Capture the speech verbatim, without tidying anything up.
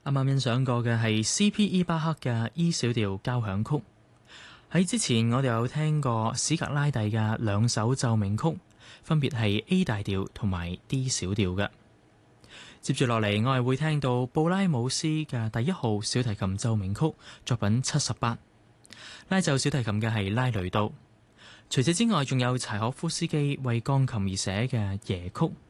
啱啱欣賞過嘅係 C P E 巴克嘅 E 小調交響曲。喺之前我哋有聽過史格拉蒂嘅兩首奏鳴曲，分別係 A 大調同埋 D 小調嘅。接住落嚟，我係會聽到布拉姆斯嘅第一號小提琴奏鳴曲作品七十八，拉奏小提琴嘅係拉雷道。除此之外，仲有柴可夫斯基為鋼琴而寫嘅夜曲。